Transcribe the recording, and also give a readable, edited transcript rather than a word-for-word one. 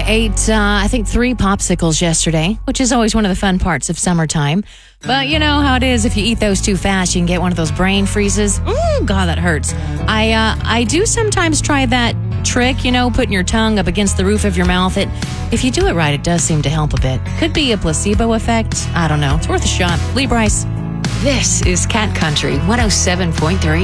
ate, I think, 3 popsicles yesterday, which is always one of the fun parts of summertime. But you know how it is. If you eat those too fast, you can get one of those brain freezes. God, that hurts. I do sometimes try that trick, putting your tongue up against the roof of your mouth. If you do it right, it does seem to help a bit. Could be a placebo effect. I don't know. It's worth a shot. Lee Bryce. This is Cat Country 107.3.